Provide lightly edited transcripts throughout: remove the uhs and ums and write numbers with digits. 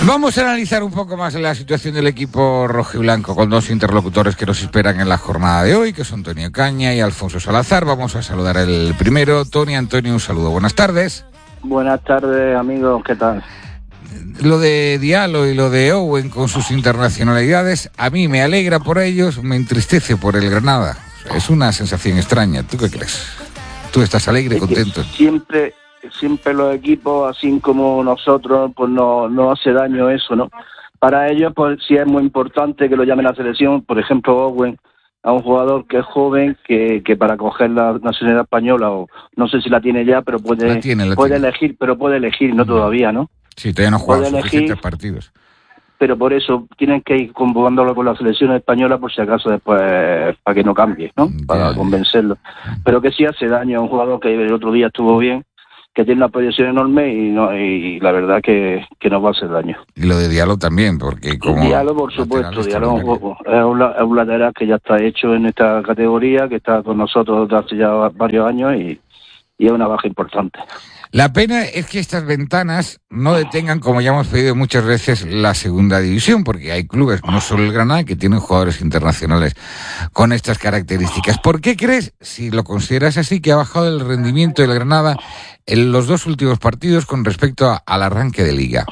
Vamos a analizar un poco más la situación del equipo rojiblanco con dos interlocutores que nos esperan en la jornada de hoy, que son Antonio Caña y Alfonso Salazar. Vamos a saludar el primero. Tony, Antonio, un saludo. Buenas tardes. Buenas tardes, amigos. ¿Qué tal? Lo de Diallo y lo de Owen con sus internacionalidades, a mí me alegra por ellos, me entristece por el Granada. Es una sensación extraña. ¿Tú qué crees? ¿Tú estás alegre, contento? Siempre los equipos, así como nosotros, pues no hace daño eso, ¿no? Para ellos, pues sí es muy importante que lo llamen a la selección. Por ejemplo, Owen, a un jugador que es joven, que para coger la nacionalidad española, o no sé si la tiene ya, pero puede elegir, no todavía, ¿no? Sí, todavía no ha jugado suficientes partidos. Pero por eso tienen que ir convocándolo con la selección española por si acaso después, para que no cambie, ¿no? Para convencerlo. Pero que sí hace daño a un jugador que el otro día estuvo bien, que tiene una proyección enorme y la verdad que nos va a hacer daño. Y lo de Diallo también, porque como... Diallo, por supuesto, Diallo es un lateral que ya está hecho en esta categoría, que está con nosotros desde hace ya varios años y es una baja importante. La pena es que estas ventanas no detengan, como ya hemos pedido muchas veces, la segunda división, porque hay clubes, no solo el Granada, que tienen jugadores internacionales con estas características. ¿Por qué crees, si lo consideras así, que ha bajado el rendimiento del Granada en los dos últimos partidos con respecto al arranque de Liga?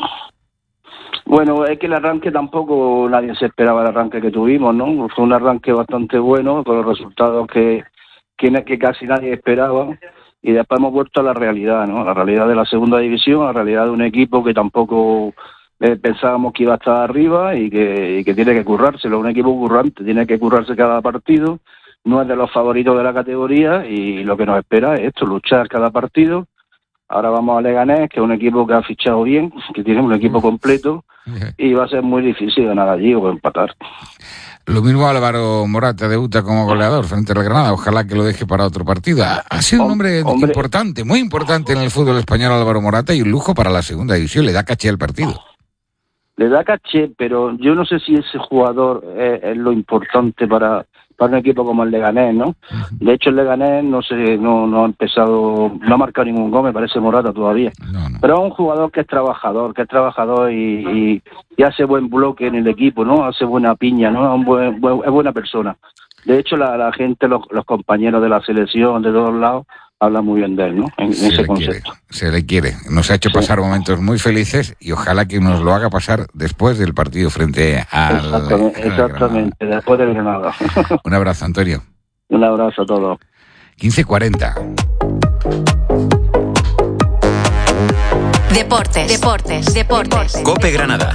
Bueno, es que el arranque tampoco nadie se esperaba el arranque que tuvimos, ¿no? Fue un arranque bastante bueno, con los resultados que casi nadie esperaba. Y después hemos vuelto a la realidad, ¿no? La realidad de la segunda división, la realidad de un equipo que tampoco pensábamos que iba a estar arriba y que tiene que currárselo. Un equipo currante, tiene que currarse cada partido, no es de los favoritos de la categoría y lo que nos espera es esto, luchar cada partido. Ahora vamos a Leganés, que es un equipo que ha fichado bien, que tiene un equipo completo y va a ser muy difícil ganar allí o empatar. Lo mismo Álvaro Morata debuta como goleador frente al Granada. Ojalá que lo deje para otro partido. Ha sido un hombre importante, muy importante en el fútbol español Álvaro Morata y un lujo para la segunda división. Le da caché al partido. Le da caché, pero yo no sé si ese jugador es lo importante para un equipo como el Leganés, ¿no? De hecho, el Leganés no ha empezado, no ha marcado ningún gol, me parece Morata todavía. No. Pero es un jugador que es trabajador y hace buen bloque en el equipo, ¿no? Hace buena piña, ¿no? Es buena persona. De hecho, la gente, los compañeros de la selección de todos lados, habla muy bien de él, ¿no? En ese concepto. Se le quiere. Nos ha hecho pasar momentos muy felices y ojalá que nos lo haga pasar después del partido frente al Exactamente, después del Granada. Un abrazo, Antonio. Un abrazo a todos. 15:40. Deportes. COPE Granada.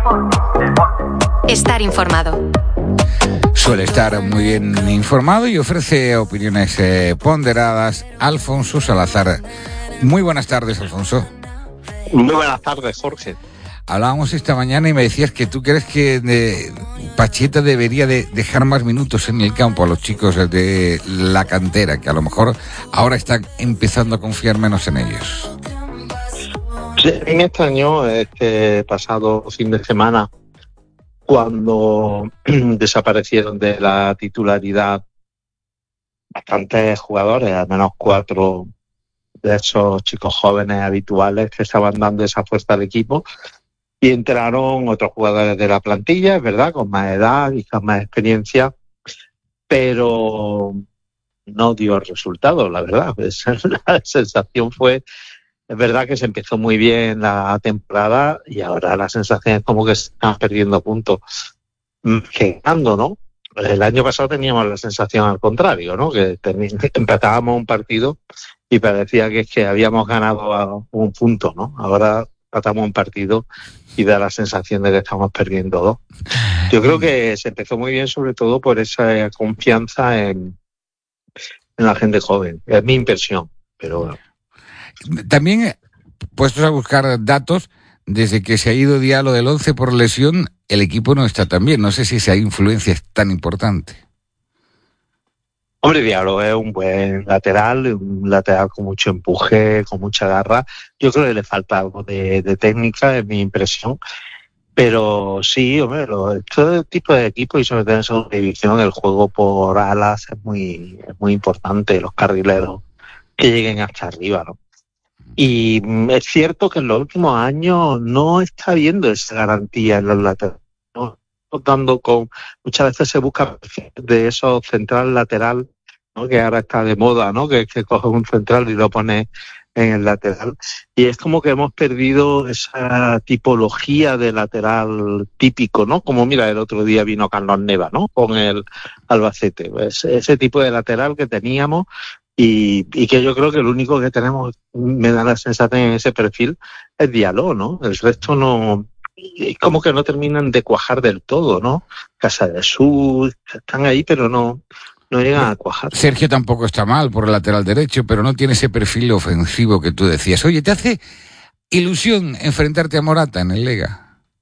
Estar informado. Suele estar muy bien informado y ofrece opiniones ponderadas. Alfonso Salazar. Muy buenas tardes, Alfonso. Muy buenas tardes, Jorge. Hablábamos esta mañana y me decías que tú crees que Pacheta debería de dejar más minutos en el campo a los chicos de la cantera, que a lo mejor ahora están empezando a confiar menos en ellos. Sí, en este año, este pasado fin de semana, cuando desaparecieron de la titularidad bastantes jugadores, al menos 4 de esos chicos jóvenes habituales que estaban dando esa fuerza al equipo, y entraron otros jugadores de la plantilla, es verdad, con más edad, quizás más experiencia, pero no dio resultado, la verdad. La sensación fue, es verdad que se empezó muy bien la temporada y ahora la sensación es como que se están perdiendo puntos, que ganando, ¿no? El año pasado teníamos la sensación al contrario, ¿no? Que empatábamos un partido y parecía que es que habíamos ganado a un punto, ¿no? Ahora empatamos un partido y da la sensación de que estamos perdiendo 2. Yo creo que se empezó muy bien, sobre todo por esa confianza en la gente joven. Es mi impresión, pero bueno. También, puestos a buscar datos, desde que se ha ido Diallo del 11 por lesión, el equipo no está tan bien. No sé si esa influencia es tan importante. Hombre, Diallo es un buen lateral, un lateral con mucho empuje, con mucha garra. Yo creo que le falta algo de técnica, es mi impresión. Pero sí, hombre, todo tipo de equipo y sobre todo en segunda división, el juego por alas es muy importante, los carrileros que lleguen hasta arriba, ¿no? Y es cierto que en los últimos años no está habiendo esa garantía en los laterales. ¿No? Dando con, muchas veces se busca de esos central lateral, ¿no? Que ahora está de moda, ¿no? Que coges un central y lo pones en el lateral. Y es como que hemos perdido esa tipología de lateral típico, ¿no? Como mira, el otro día vino Carlos Neva, ¿no? Con el Albacete. Pues ese tipo de lateral que teníamos y que yo creo que lo único que tenemos, me da la sensación en ese perfil, es Diallo, ¿no? El resto no, como que no terminan de cuajar del todo, ¿no? Casa de Jesús, están ahí, pero no llegan a cuajar. Sergio tampoco está mal por el lateral derecho, pero no tiene ese perfil ofensivo que tú decías. Oye, ¿te hace ilusión enfrentarte a Morata en el Lega?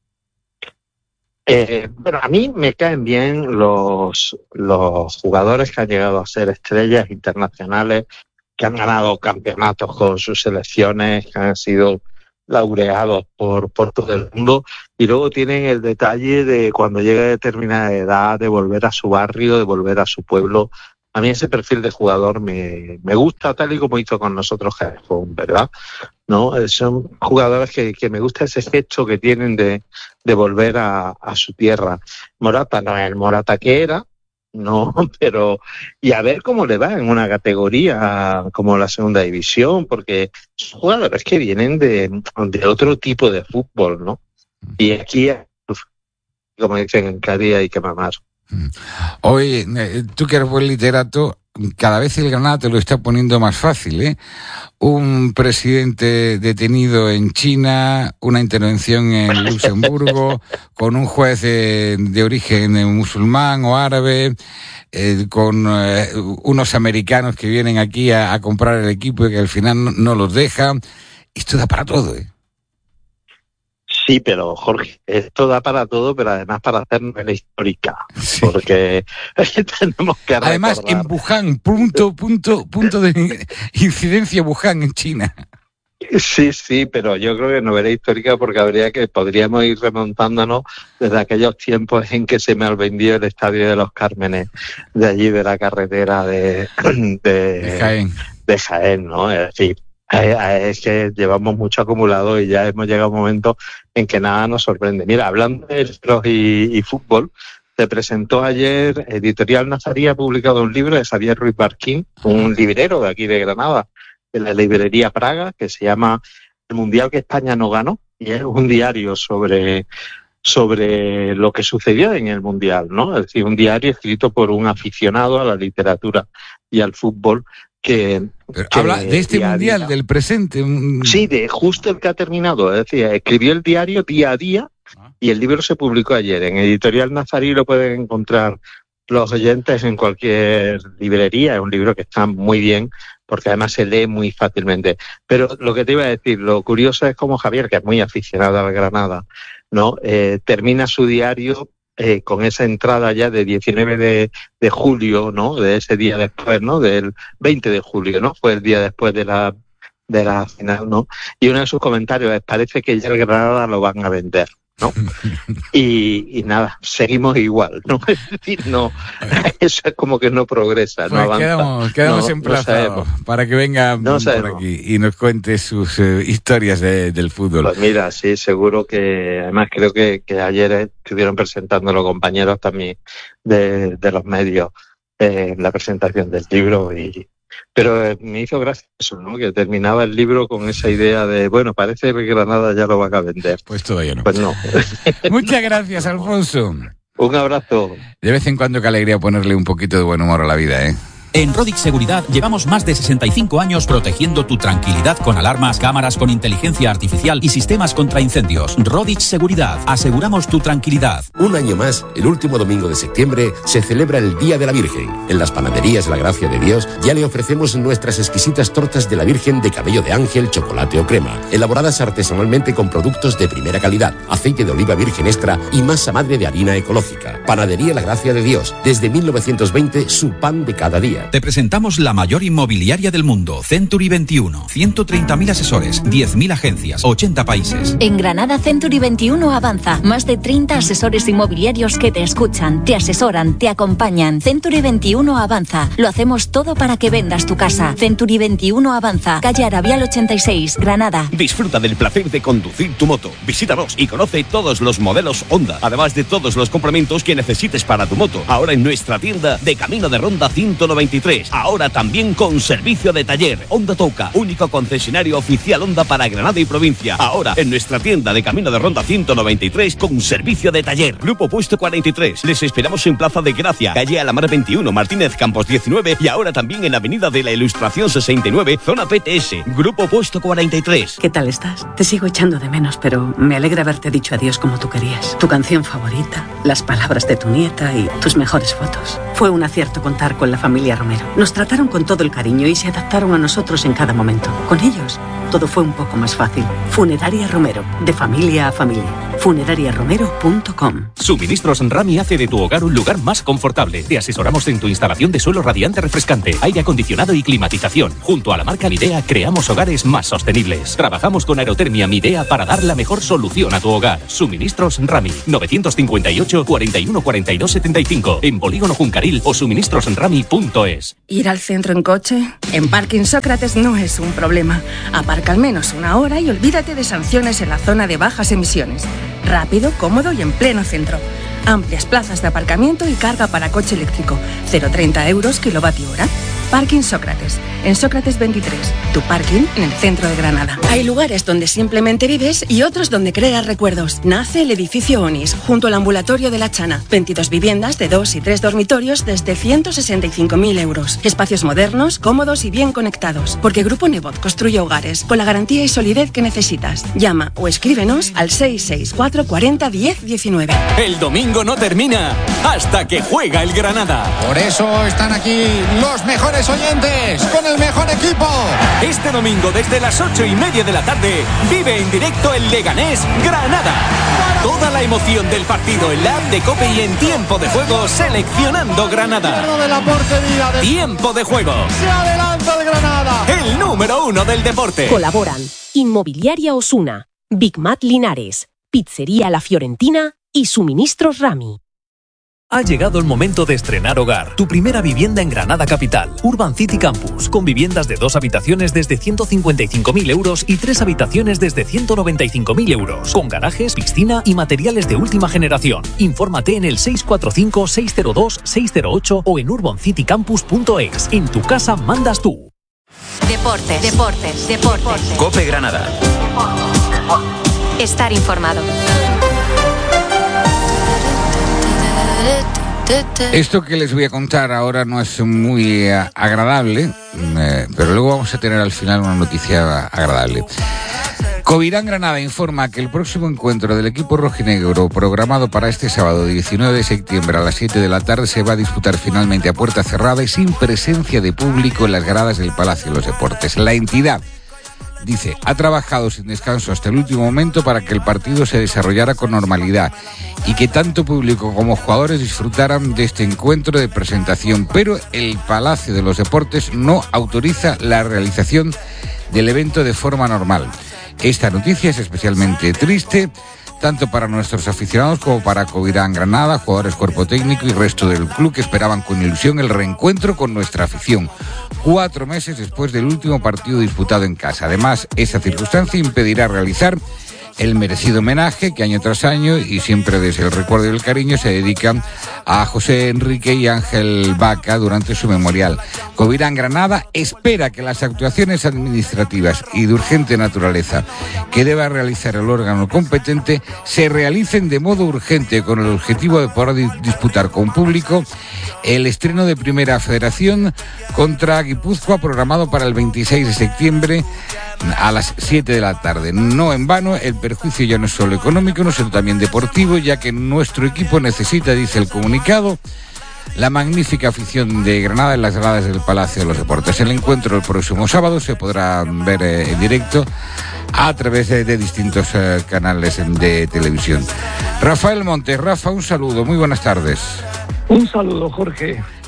Bueno, a mí me caen bien los jugadores que han llegado a ser estrellas internacionales, que han ganado campeonatos con sus selecciones, que han sido laureados por todo el mundo, y luego tienen el detalle de cuando llega a determinada edad de volver a su barrio, de volver a su pueblo. A mí ese perfil de jugador me gusta, tal y como hizo con nosotros Jerezón, ¿verdad? ¿No? Son jugadores que me gusta ese gesto que tienen de volver a su tierra. Morata no es el Morata que era, no, pero y a ver cómo le va en una categoría como la segunda división, porque son jugadores que vienen de otro tipo de fútbol, ¿no? Y aquí, como dicen en Cádiz, hay que mamar. Oye, tú que eres buen literato, cada vez el Granada te lo está poniendo más fácil, ¿eh? Un presidente detenido en China, una intervención en Luxemburgo, con un juez de origen musulmán o árabe, con unos americanos que vienen aquí a comprar el equipo y que al final no los dejan. Esto da para todo, ¿eh? Sí, pero Jorge, esto da para todo, pero además para hacer novela histórica, sí. Porque tenemos que recordar. Además, en Wuhan, punto de incidencia Wuhan en China. Sí, pero yo creo que novela histórica porque podríamos ir remontándonos desde aquellos tiempos en que se me vendió el Estadio de los Cármenes, de allí de la carretera de Jaén, ¿no? Es decir, es que llevamos mucho acumulado y ya hemos llegado a un momento en que nada nos sorprende. Mira, hablando de libros y fútbol, se presentó ayer, Editorial Nazarí ha publicado un libro de Xavier Ruiz Barquín, un librero de aquí de Granada, de la librería Praga, que se llama El Mundial que España no ganó, y es un diario sobre lo que sucedió en el Mundial, ¿no? Es decir, un diario escrito por un aficionado a la literatura y al fútbol que habla de este mundial, del presente. Sí, de justo el que ha terminado. Es decir, escribió el diario día a día y el libro se publicó ayer. En Editorial Nazarí lo pueden encontrar los oyentes en cualquier librería. Es un libro que está muy bien porque además se lee muy fácilmente. Pero lo que te iba a decir, lo curioso es como Javier, que es muy aficionado a Granada, ¿no? Termina su diario con esa entrada ya de 19 de julio, ¿no? De ese día después, ¿no? Del 20 de julio, ¿no? Fue el día después de la final, ¿no? Y uno de sus comentarios es, parece que ya el Granada lo van a vender, ¿no? Y nada, seguimos igual, ¿no? Es decir, no, eso es como que no progresa, pues no avanza. Quedamos emplazados para que venga por aquí y nos cuente sus historias del fútbol. Pues mira, sí, seguro que, además creo que ayer estuvieron presentando los compañeros también de los medios la presentación del libro pero me hizo gracia eso, ¿no? Que terminaba el libro con esa idea de, bueno, parece que Granada ya lo van a vender. Pues todavía no. Pues no. Muchas gracias, Alfonso. Un abrazo. De vez en cuando, qué alegría ponerle un poquito de buen humor a la vida, ¿eh? En Rodix Seguridad llevamos más de 65 años protegiendo tu tranquilidad con alarmas, cámaras con inteligencia artificial y sistemas contra incendios. Rodix Seguridad, aseguramos tu tranquilidad. Un año más, el último domingo de septiembre, se celebra el Día de la Virgen. En las panaderías La Gracia de Dios ya le ofrecemos nuestras exquisitas tortas de la Virgen de cabello de ángel, chocolate o crema, elaboradas artesanalmente con productos de primera calidad, aceite de oliva virgen extra y masa madre de harina ecológica. Panadería La Gracia de Dios, desde 1920, su pan de cada día. Valencia. Te presentamos la mayor inmobiliaria del mundo, Century 21. 130.000 asesores, 10.000 agencias, 80 países. En Granada, Century 21 avanza. Más de 30 asesores inmobiliarios que te escuchan, te asesoran, te acompañan. Century 21 avanza. Lo hacemos todo para que vendas tu casa. Century 21 avanza. Calle Arabial 86, Granada. Disfruta del placer de conducir tu moto. Visítanos y conoce todos los modelos Honda, además de todos los complementos que necesites para tu moto. Ahora en nuestra tienda de Camino de Ronda 193. Ahora también con servicio de taller. Honda Touca, único concesionario oficial Honda para Granada y provincia. Ahora en nuestra tienda de Camino de Ronda 193 con servicio de taller. Grupo Puesto 43. Les esperamos en Plaza de Gracia, calle Alamar 21, Martínez Campos 19 y ahora también en Avenida de la Ilustración 69, zona PTS. Grupo Puesto 43. ¿Qué tal estás? Te sigo echando de menos, pero me alegra haberte dicho adiós como tú querías. Tu canción favorita, las palabras de tu nieta y tus mejores fotos. Fue un acierto contar con la familia Romero. Nos trataron con todo el cariño y se adaptaron a nosotros en cada momento. Con ellos, todo fue un poco más fácil. Funeraria Romero, de familia a familia. funerariaromero.com. Suministros Rami hace de tu hogar un lugar más confortable. Te asesoramos en tu instalación de suelo radiante refrescante, aire acondicionado y climatización. Junto a la marca Midea creamos hogares más sostenibles. Trabajamos con Aerotermia Midea para dar la mejor solución a tu hogar. Suministros Rami, 958 41 42 75, en Polígono Juncaril o suministrosrami.es. ¿Ir al centro en coche? En Parking Sócrates no es un problema. Aparca al menos una hora y olvídate de sanciones en la zona de bajas emisiones. Rápido, cómodo y en pleno centro. Amplias plazas de aparcamiento y carga para coche eléctrico. 0,30 euros kWh. Parking Sócrates, en Sócrates 23, tu parking en el centro de Granada. Hay lugares donde simplemente vives y otros donde creas recuerdos. Nace el edificio Onis, junto al ambulatorio de La Chana. 22 viviendas de 2 y 3 dormitorios desde 165.000 euros. Espacios modernos, cómodos y bien conectados. Porque Grupo Nebot construye hogares con la garantía y solidez que necesitas. Llama o escríbenos al 664 40 10 19. El domingo no termina hasta que juega el Granada. Por eso están aquí los mejores oyentes, con el mejor equipo. Este domingo desde las 8:30 de la tarde vive en directo el Leganés Granada. Toda la emoción del partido en la app de COPE y en tiempo de juego seleccionando Granada. Tiempo de juego. Se adelanta el Granada. El número 1 del deporte. Colaboran Inmobiliaria Osuna, Big Mat Linares, Pizzería La Fiorentina y Suministros Rami. Ha llegado el momento de estrenar hogar. Tu primera vivienda en Granada Capital. Urban City Campus. Con viviendas de 2 habitaciones desde 155.000 euros y 3 habitaciones desde 195.000 euros. Con garajes, piscina y materiales de última generación. Infórmate en el 645-602-608 o en urbancitycampus.es. En tu casa mandas tú. Deportes. COPE Granada. Estar informado. Esto que les voy a contar ahora no es muy agradable, pero luego vamos a tener al final una noticia agradable. Covirán Granada informa que el próximo encuentro del equipo rojinegro, programado para este sábado 19 de septiembre a las 7 de la tarde, se va a disputar finalmente a puerta cerrada y sin presencia de público en las gradas del Palacio de los Deportes. La entidad, dice, ha trabajado sin descanso hasta el último momento para que el partido se desarrollara con normalidad y que tanto público como jugadores disfrutaran de este encuentro de presentación, pero el Palacio de los Deportes no autoriza la realización del evento de forma normal. Esta noticia es especialmente triste, tanto para nuestros aficionados como para Covirán Granada, jugadores, cuerpo técnico y resto del club que esperaban con ilusión el reencuentro con nuestra afición, 4 meses después del último partido disputado en casa. Además, esa circunstancia impedirá realizar el merecido homenaje que año tras año y siempre desde el recuerdo y el cariño se dedican a José Enrique y Ángel Vaca durante su memorial. Covirán Granada espera que las actuaciones administrativas y de urgente naturaleza que deba realizar el órgano competente se realicen de modo urgente con el objetivo de poder disputar con público el estreno de Primera Federación contra Guipúzcoa, programado para el 26 de septiembre a las 7 de la tarde. No en vano, el perjuicio ya no es solo económico, sino también deportivo, ya que nuestro equipo necesita, dice el comunicado, la magnífica afición de Granada en las gradas del Palacio de los Deportes. El encuentro el próximo sábado se podrá ver en directo a través de distintos canales de televisión. Rafael Montes. Rafa, un saludo, muy buenas tardes. Un saludo, Jorge.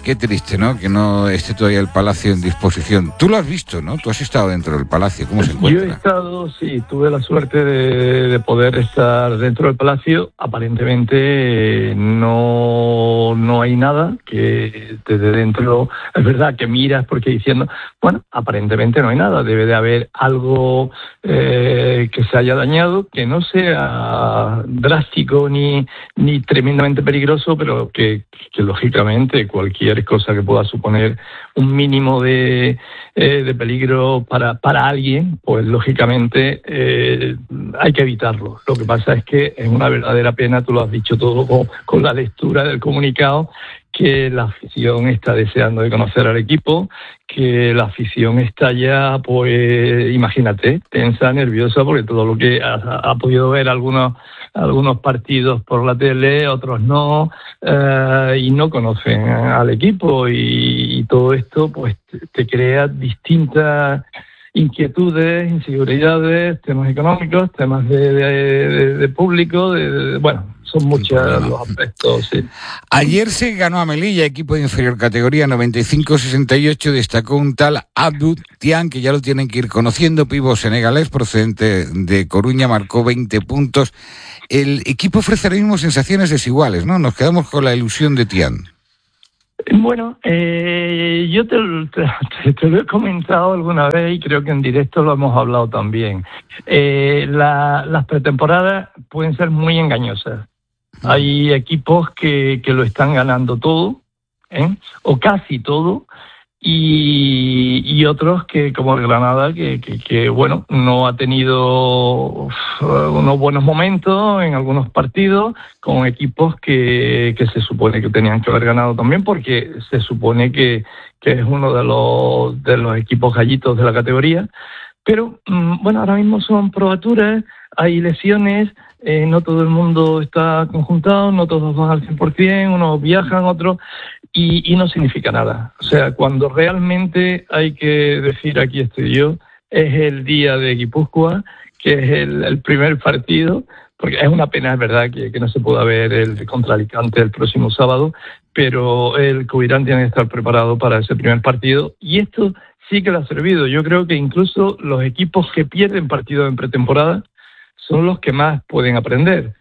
qué triste, ¿no? Que no esté todavía el Palacio en disposición. Tú lo has visto, ¿no? Tú has estado dentro del Palacio. ¿Cómo se encuentra? Yo he estado, sí, tuve la suerte de poder estar dentro del Palacio. Aparentemente no hay nada que desde dentro, es verdad que miras porque diciendo, bueno, aparentemente no hay nada. Debe de haber algo que se haya dañado, que no sea drástico ni tremendamente peligroso, pero que lógicamente cualquier cosa que pueda suponer un mínimo de peligro para alguien, pues lógicamente hay que evitarlo. Lo que pasa es que es una verdadera pena, tú lo has dicho todo con la lectura del comunicado, que la afición está deseando de conocer al equipo, que la afición está ya, pues imagínate, tensa, nerviosa, porque todo lo que ha podido ver algunos partidos por la tele, otros no, y no conocen al equipo, y todo esto pues te crea distintas inquietudes, inseguridades, temas económicos, temas de público, bueno, son muchos los aspectos, sí. Ayer se ganó a Melilla, equipo de inferior categoría, 95-68, destacó un tal Abdou Tian, que ya lo tienen que ir conociendo, pivo senegalés procedente de Coruña, marcó 20 puntos. El equipo ofrece ahora mismo sensaciones desiguales, ¿no? Nos quedamos con la ilusión de Tian. Bueno, yo te lo he comentado alguna vez y creo que en directo lo hemos hablado también. Las pretemporadas pueden ser muy engañosas. Hay equipos que lo están ganando todo, o casi todo, y otros que, como el Granada, que bueno, no ha tenido unos buenos momentos en algunos partidos, con equipos que se supone que tenían que haber ganado también, porque se supone que es uno de los equipos gallitos de la categoría. Pero, bueno, ahora mismo son probaturas, hay lesiones, no todo el mundo está conjuntado, no todos van al 100%, unos viajan, otros, y no significa nada. O sea, cuando realmente hay que decir aquí estoy yo, es el día de Guipúzcoa, que es el primer partido, porque es una pena, es verdad, que no se pueda ver el contra Alicante el próximo sábado, pero el Covirán tiene que estar preparado para ese primer partido, y esto sí que le ha servido. Yo creo que incluso los equipos que pierden partidos en pretemporada son los que más pueden aprender,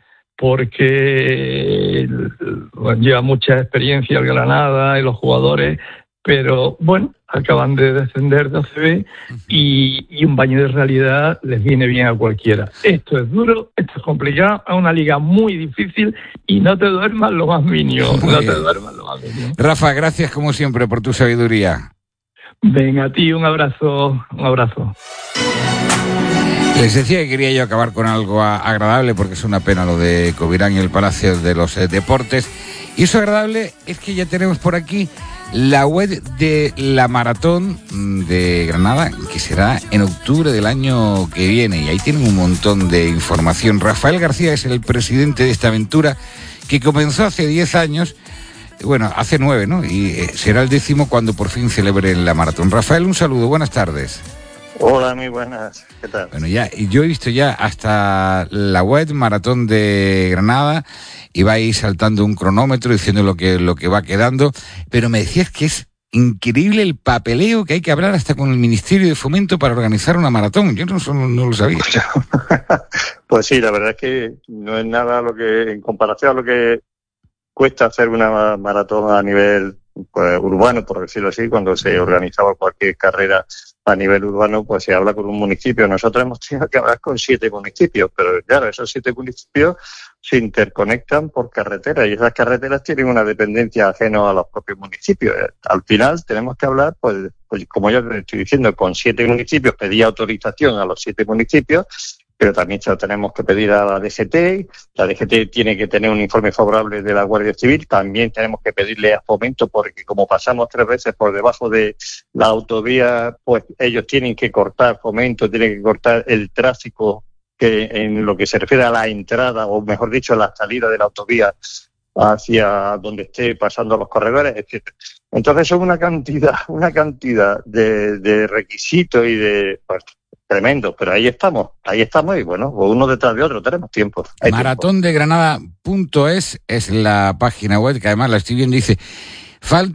porque lleva mucha experiencia el Granada y los jugadores, pero bueno, acaban de descender de ACB y un baño de realidad les viene bien a cualquiera. Esto es duro, esto es complicado, es una liga muy difícil y no te duermas lo más mínimo. Rafa, gracias como siempre por tu sabiduría. Venga, a ti un abrazo, un abrazo. Les decía que quería yo acabar con algo agradable, porque es una pena lo de Covirán y el Palacio de los Deportes. Y eso agradable es que ya tenemos por aquí la web de la Maratón de Granada, que será en octubre del año que viene. Y ahí tienen un montón de información. Rafael García es el presidente de esta aventura, que comenzó hace 10 años. Bueno, hace 9, ¿no? Y será el 10º cuando por fin celebren la maratón. Rafael, un saludo, buenas tardes. Hola, muy buenas, ¿qué tal? Bueno, yo he visto ya hasta la web Maratón de Granada y va ahí saltando un cronómetro diciendo lo que va quedando, pero me decías que es increíble el papeleo que hay que hablar hasta con el Ministerio de Fomento para organizar una maratón. Yo no lo sabía. Pues sí, la verdad es que no es nada lo que, en comparación a lo que cuesta hacer una maratón a nivel urbano, por decirlo así, cuando se organizaba cualquier carrera a nivel urbano, pues se habla con un municipio. Nosotros hemos tenido que hablar con 7 municipios, pero claro, esos 7 municipios se interconectan por carreteras y esas carreteras tienen una dependencia ajena a los propios municipios. Al final tenemos que hablar, pues como yo te estoy diciendo, con 7 municipios, pedir autorización a los 7 municipios, pero también se lo tenemos que pedir a la DGT. La DGT tiene que tener un informe favorable de la Guardia Civil. También tenemos que pedirle a Fomento, porque como pasamos 3 veces por debajo de la autovía, pues ellos tienen que cortar, Fomento tiene que cortar el tráfico que en lo que se refiere a la entrada, o mejor dicho, la salida de la autovía hacia donde esté pasando los corredores, etc. Entonces son una cantidad de requisitos y de... Pues, tremendo, pero ahí estamos y bueno, uno detrás de otro, tenemos tiempo. Maratondegranada.es es la página web, que además la estoy viendo, dice, faltan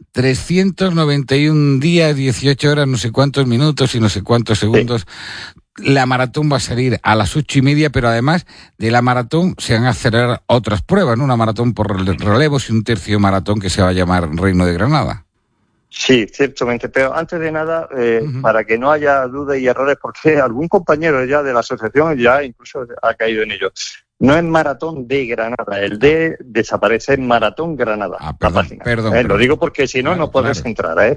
391 días, 18 horas, no sé cuántos minutos y no sé cuántos segundos. Sí. La maratón va a salir a las 8:30, pero además de la maratón se van a acelerar otras pruebas, ¿no? Una maratón por relevos y un tercio maratón que se va a llamar Reino de Granada. Sí, ciertamente, pero antes de nada, para que no haya dudas y errores, porque algún compañero ya de la asociación ya incluso ha caído en ello. No es Maratón de Granada, el D desaparece en Maratón Granada, la página. Perdón. Lo digo porque si no, no puedes entrar.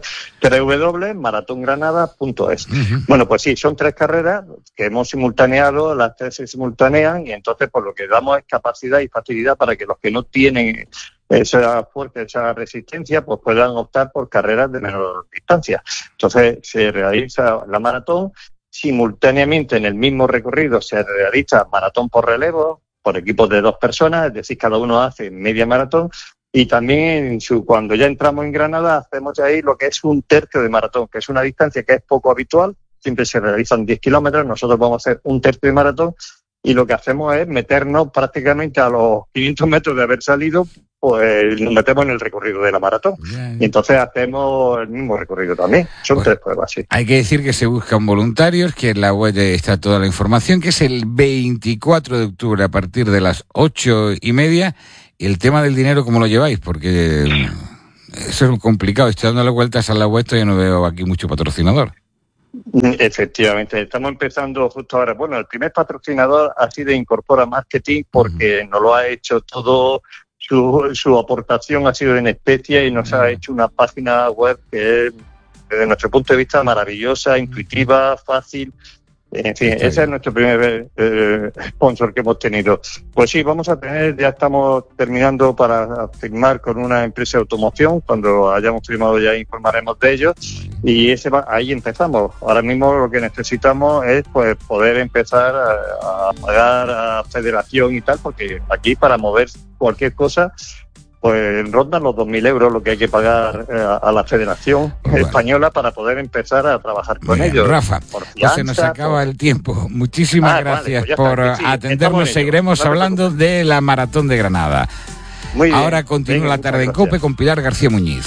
www.maratongranada.es. Bueno, pues sí, son 3 carreras que hemos simultaneado, las 3 se simultanean y entonces pues lo que damos es capacidad y facilidad para que los que no tienen esa fuerza, esa resistencia, pues puedan optar por carreras de menor distancia. Entonces se realiza la maratón, simultáneamente en el mismo recorrido se realiza maratón por relevo, por equipos de 2 personas, es decir, cada uno hace media maratón, y también cuando ya entramos en Granada hacemos ahí lo que es un tercio de maratón, que es una distancia que es poco habitual, siempre se realizan 10 kilómetros, nosotros vamos a hacer un tercio de maratón, y lo que hacemos es meternos prácticamente a los 500 metros de haber salido, pues nos metemos en el recorrido de la maratón. Y entonces hacemos el mismo recorrido también. Son 3 pruebas, sí. Hay que decir que se buscan voluntarios, que en la web está toda la información, que es el 24 de octubre a partir de las 8:30. Y el tema del dinero, ¿cómo lo lleváis? Porque eso es complicado. Estoy dándole vueltas a la web y yo no veo aquí mucho patrocinador. Efectivamente, estamos empezando justo ahora. Bueno, el primer patrocinador ha sido Incorpora Marketing porque nos lo ha hecho todo. Su aportación ha sido en especie y nos ha hecho una página web que es, desde nuestro punto de vista, maravillosa, intuitiva, fácil. En fin, ese es nuestro primer sponsor que hemos tenido. Pues sí, vamos a tener, ya estamos terminando para firmar con una empresa de automoción. Cuando hayamos firmado ya informaremos de ello. Y ahí empezamos. Ahora mismo lo que necesitamos es pues poder empezar a pagar a federación y tal, porque aquí para mover cualquier cosa pues rondan los 2.000 euros lo que hay que pagar a la Federación Española para poder empezar a trabajar con ellos. Rafa, fianza, se nos acaba el tiempo. Muchísimas gracias por atendernos. Seguiremos hablando de la Maratón de Granada. Muy bien. Ahora continúa la tarde en COPE con Pilar García Muñiz.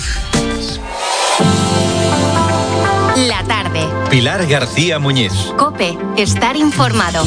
La tarde. Pilar García Muñiz. COPE, estar informado.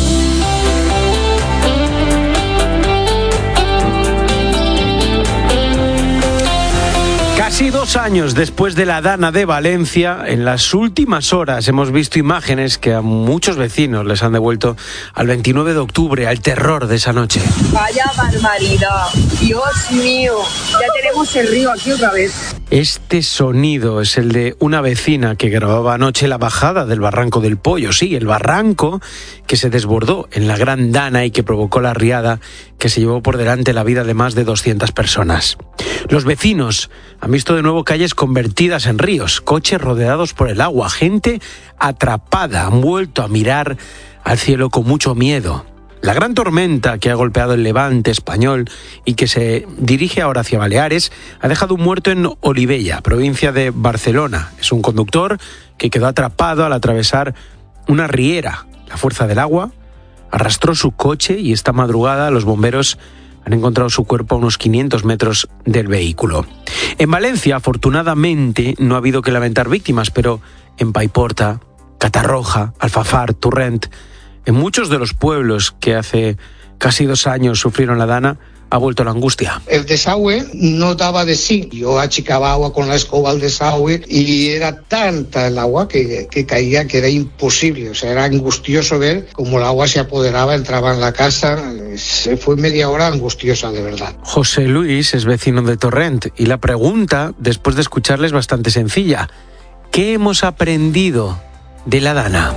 Casi 2 años después de la Dana de Valencia, en las últimas horas hemos visto imágenes que a muchos vecinos les han devuelto al 29 de octubre, al terror de esa noche. Vaya barbaridad, Dios mío, ya tenemos el río aquí otra vez. Este sonido es el de una vecina que grababa anoche la bajada del Barranco del Pollo. Sí, el barranco que se desbordó en la Gran Dana y que provocó la riada que se llevó por delante la vida de más de 200 personas. Los vecinos han visto de nuevo calles convertidas en ríos, coches rodeados por el agua, gente atrapada, han vuelto a mirar al cielo con mucho miedo. La gran tormenta que ha golpeado el levante español y que se dirige ahora hacia Baleares ha dejado un muerto en Olivella, provincia de Barcelona. Es un conductor que quedó atrapado al atravesar una riera. La fuerza del agua arrastró su coche y esta madrugada los bomberos han encontrado su cuerpo a unos 500 metros del vehículo. En Valencia, afortunadamente, no ha habido que lamentar víctimas, pero en Paiporta, Catarroja, Alfafar, Torrent, en muchos de los pueblos que hace casi 2 años sufrieron la Dana, ha vuelto la angustia. El desagüe no daba de sí. Yo achicaba agua con la escoba al desagüe y era tanta el agua que caía que era imposible. O sea, era angustioso ver cómo el agua se apoderaba, entraba en la casa. Fue media hora angustiosa, de verdad. José Luis es vecino de Torrent y la pregunta, después de escucharle, es bastante sencilla. ¿Qué hemos aprendido de la Dana?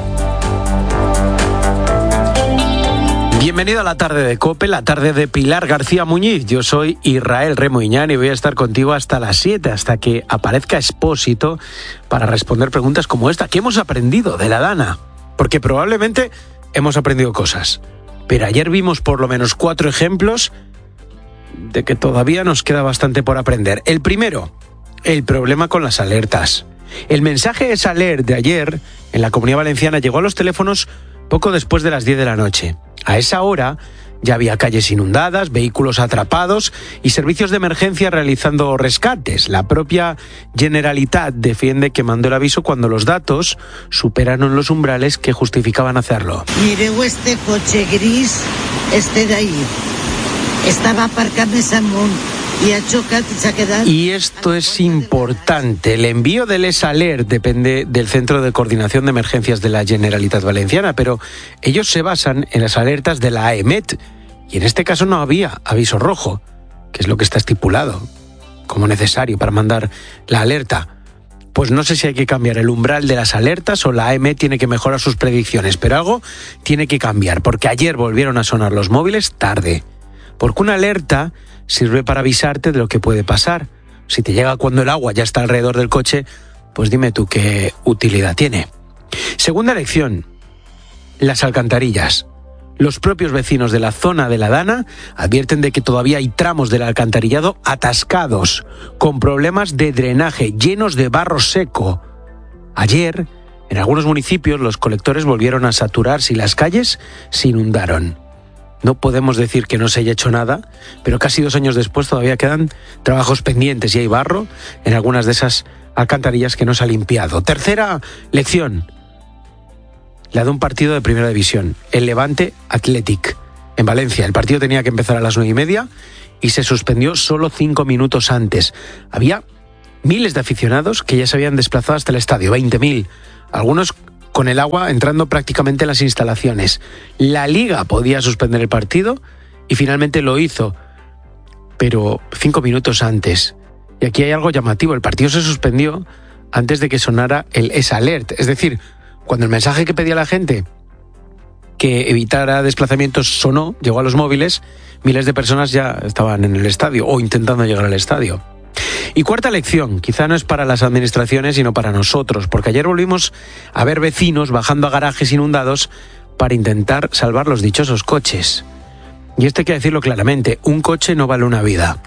Bienvenido a la tarde de COPE, la tarde de Pilar García Muñiz. Yo soy Israel Remoiñán y voy a estar contigo hasta las 7, hasta que aparezca Expósito para responder preguntas como esta. ¿Qué hemos aprendido de la Dana? Porque probablemente hemos aprendido cosas, pero ayer vimos por lo menos 4 ejemplos de que todavía nos queda bastante por aprender. El primero, el problema con las alertas. El mensaje SALER de ayer en la Comunidad Valenciana llegó a los teléfonos poco después de las 10 de la noche. A esa hora Ya había calles inundadas, vehículos atrapados y servicios de emergencia realizando rescates. La propia Generalitat defiende que mandó el aviso cuando los datos superaron los umbrales que justificaban hacerlo. Mireu este coche gris, este de ahí. Estaba aparcado més amunt y ha chocado y se ha quedado. Y esto es importante. El envío del ESALERT depende del Centro de Coordinación de Emergencias de la Generalitat Valenciana, pero ellos se basan en las alertas de la AEMET y en este caso no había aviso rojo, que es lo que está estipulado como necesario para mandar la alerta. Pues no sé si hay que cambiar el umbral de las alertas o la AEMET tiene que mejorar sus predicciones, pero algo tiene que cambiar, porque ayer volvieron a sonar los móviles tarde. Porque una alerta sirve para avisarte de lo que puede pasar. Si te llega cuando el agua ya está alrededor del coche, pues dime tú qué utilidad tiene. Segunda lección, las alcantarillas. Los propios vecinos de la zona de la Dana advierten de que todavía hay tramos del alcantarillado atascados, con problemas de drenaje, llenos de barro seco. Ayer, en algunos municipios, los colectores volvieron a saturarse y las calles se inundaron. No podemos decir que no se haya hecho nada, pero casi 2 años después todavía quedan trabajos pendientes y hay barro en algunas de esas alcantarillas que no se ha limpiado. Tercera lección, la de un partido de primera división, el Levante Athletic, en Valencia. El partido tenía que empezar a las 9:30 y se suspendió solo 5 minutos antes. Había miles de aficionados que ya se habían desplazado hasta el estadio, 20.000, algunos con el agua entrando prácticamente en las instalaciones. La Liga podía suspender el partido y finalmente lo hizo, pero 5 minutos antes. Y aquí hay algo llamativo, el partido se suspendió antes de que sonara el ESALERT, es decir, cuando el mensaje que pedía la gente que evitara desplazamientos sonó, llegó a los móviles, miles de personas ya estaban en el estadio o intentando llegar al estadio. Y cuarta lección, quizá no es para las administraciones, sino para nosotros, porque ayer volvimos a ver vecinos bajando a garajes inundados para intentar salvar los dichosos coches. Y esto hay que decirlo claramente, un coche no vale una vida.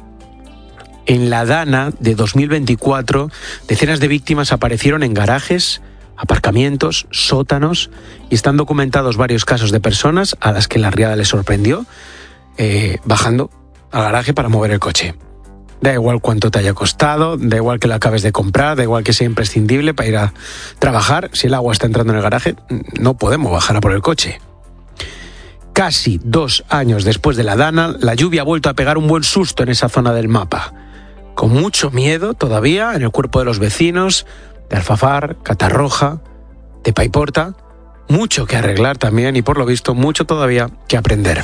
En la Dana de 2024, decenas de víctimas aparecieron en garajes, aparcamientos, sótanos, y están documentados varios casos de personas a las que la riada les sorprendió bajando al garaje para mover el coche. Da igual cuánto te haya costado, da igual que lo acabes de comprar, da igual que sea imprescindible para ir a trabajar. Si el agua está entrando en el garaje, no podemos bajar a por el coche. Casi 2 años después de la Dana, la lluvia ha vuelto a pegar un buen susto en esa zona del mapa. Con mucho miedo todavía en el cuerpo de los vecinos, de Alfafar, Catarroja, de Paiporta. Mucho que arreglar también y por lo visto mucho todavía que aprender.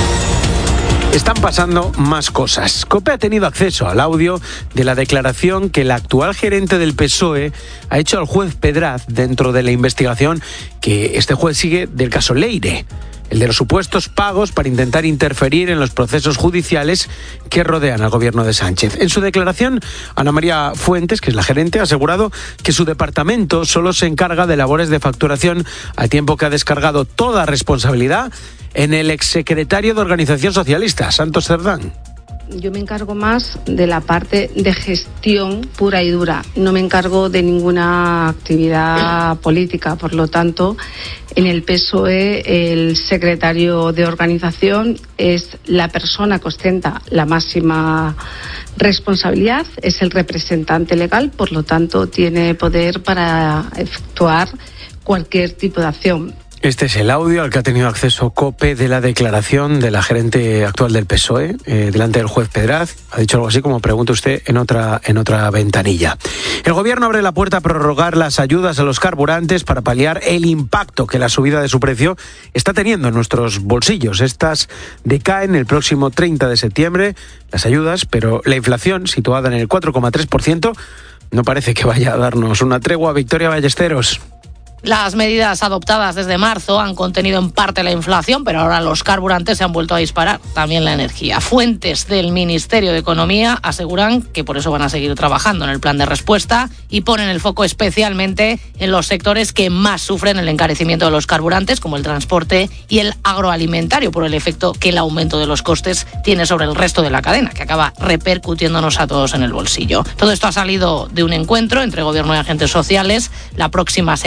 Están pasando más cosas. COPE ha tenido acceso al audio de la declaración que el actual gerente del PSOE ha hecho al juez Pedraz dentro de la investigación que este juez sigue del caso Leire, el de los supuestos pagos para intentar interferir en los procesos judiciales que rodean al gobierno de Sánchez. En su declaración, Ana María Fuentes, que es la gerente, ha asegurado que su departamento solo se encarga de labores de facturación, al tiempo que ha descargado toda responsabilidad en el exsecretario de Organización Socialista, Santos Cerdán. Yo me encargo más de la parte de gestión pura y dura. No me encargo de ninguna actividad política. Por lo tanto, en el PSOE, el secretario de organización es la persona que ostenta la máxima responsabilidad, es el representante legal, por lo tanto, tiene poder para efectuar cualquier tipo de acción. Este es el audio al que ha tenido acceso COPE de la declaración de la gerente actual del PSOE delante del juez Pedraz. Ha dicho algo así como pregunta usted en otra ventanilla. El gobierno abre la puerta a prorrogar las ayudas a los carburantes para paliar el impacto que la subida de su precio está teniendo en nuestros bolsillos. Estas decaen el próximo 30 de septiembre, las ayudas, pero la inflación, situada en el 4,3%, no parece que vaya a darnos una tregua. Victoria Ballesteros. Las medidas adoptadas desde marzo han contenido en parte la inflación, pero ahora los carburantes se han vuelto a disparar, también la energía. Fuentes del Ministerio de Economía aseguran que por eso van a seguir trabajando en el plan de respuesta y ponen el foco especialmente en los sectores que más sufren el encarecimiento de los carburantes, como el transporte y el agroalimentario, por el efecto que el aumento de los costes tiene sobre el resto de la cadena, que acaba repercutiéndonos a todos en el bolsillo. Todo esto ha salido de un encuentro entre Gobierno y agentes sociales. La próxima semana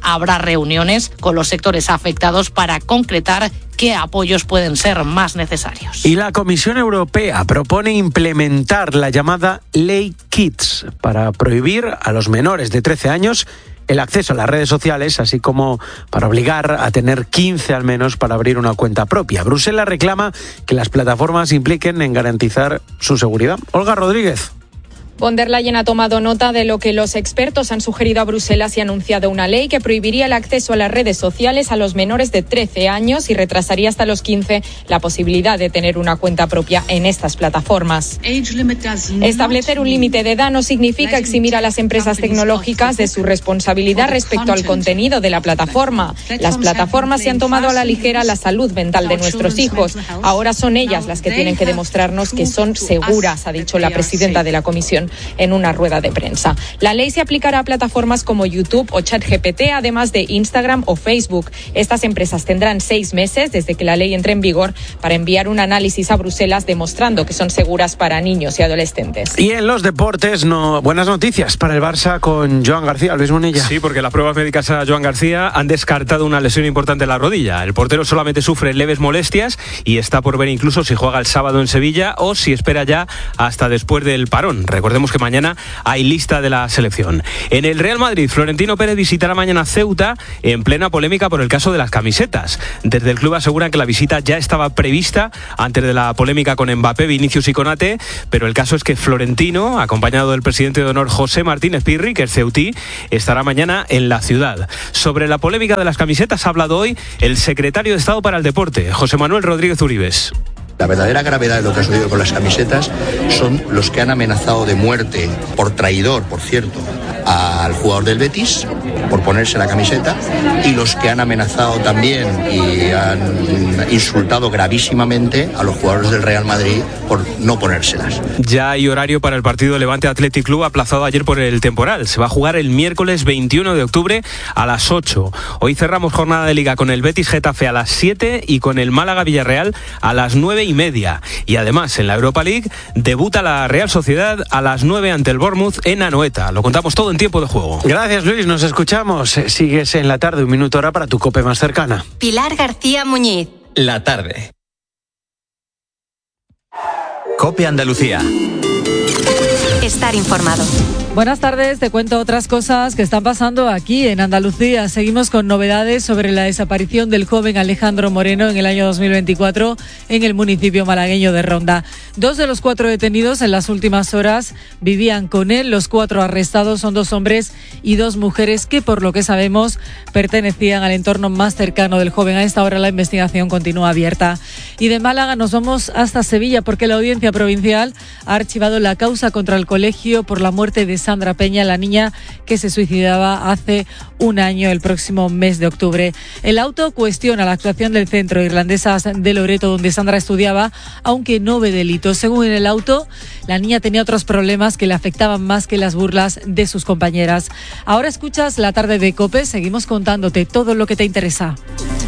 habrá reuniones con los sectores afectados para concretar qué apoyos pueden ser más necesarios. Y la Comisión Europea propone implementar la llamada Ley Kids para prohibir a los menores de 13 años el acceso a las redes sociales, así como para obligar a tener 15 al menos para abrir una cuenta propia. Bruselas reclama que las plataformas impliquen en garantizar su seguridad. Olga Rodríguez. Von der Leyen ha tomado nota de lo que los expertos han sugerido a Bruselas y ha anunciado una ley que prohibiría el acceso a las redes sociales a los menores de 13 años y retrasaría hasta los 15 la posibilidad de tener una cuenta propia en estas plataformas. Establecer un límite de edad no significa eximir a las empresas tecnológicas de su responsabilidad respecto al contenido de la plataforma. Las plataformas se han tomado a la ligera la salud mental de nuestros hijos. Ahora son ellas las que tienen que demostrarnos que son seguras, ha dicho la presidenta de la Comisión en una rueda de prensa. La ley se aplicará a plataformas como YouTube o ChatGPT, además de Instagram o Facebook. Estas empresas tendrán 6 meses desde que la ley entre en vigor para enviar un análisis a Bruselas demostrando que son seguras para niños y adolescentes. Y en los deportes, buenas noticias para el Barça con Joan García. Luis Munilla. Sí, porque las pruebas médicas a Joan García han descartado una lesión importante en la rodilla. El portero solamente sufre leves molestias y está por ver incluso si juega el sábado en Sevilla o si espera ya hasta después del parón. Recordemos que mañana hay lista de la selección. En el Real Madrid, Florentino Pérez visitará mañana Ceuta en plena polémica por el caso de las camisetas. Desde el club aseguran que la visita ya estaba prevista antes de la polémica con Mbappé, Vinicius y Konaté, pero el caso es que Florentino, acompañado del presidente de honor José Martínez Pirri, que es ceutí, estará mañana en la ciudad. Sobre la polémica de las camisetas ha hablado hoy el secretario de Estado para el Deporte, José Manuel Rodríguez Uribes. La verdadera gravedad de lo que ha sucedido con las camisetas son los que han amenazado de muerte, por traidor, por cierto, al jugador del Betis, por ponerse la camiseta, y los que han amenazado también y han insultado gravísimamente a los jugadores del Real Madrid por no ponérselas. Ya hay horario para el partido Levante Athletic Club aplazado ayer por el temporal. Se va a jugar el miércoles 21 de octubre a las 8. Hoy cerramos jornada de Liga con el Betis Getafe a las 7 y con el Málaga Villarreal a las 9:30. Y además en la Europa League debuta la Real Sociedad a las 9 ante el Bournemouth en Anoeta. Lo contamos todo en tiempo de juego. Gracias, Luis, nos escuchamos. Sigues en la tarde, un minuto ahora para tu COPE más cercana. Pilar García Muñiz. La tarde. COPE Andalucía. Estar informado. Buenas tardes, te cuento otras cosas que están pasando aquí en Andalucía. Seguimos con novedades sobre la desaparición del joven Alejandro Moreno en el año 2024 en el municipio malagueño de Ronda. 2 de los 4 detenidos en las últimas horas vivían con él. Los 4 arrestados son 2 hombres y 2 mujeres que, por lo que sabemos, pertenecían al entorno más cercano del joven. A esta hora la investigación continúa abierta. Y de Málaga nos vamos hasta Sevilla porque la Audiencia Provincial ha archivado la causa contra el colegio por la muerte de Sandra Peña, la niña que se suicidaba hace un año, el próximo mes de octubre. El auto cuestiona la actuación del Centro Irlandesas de Loreto, donde Sandra estudiaba, aunque no ve delitos. Según el auto, la niña tenía otros problemas que le afectaban más que las burlas de sus compañeras. Ahora escuchas La Tarde de COPE, seguimos contándote todo lo que te interesa.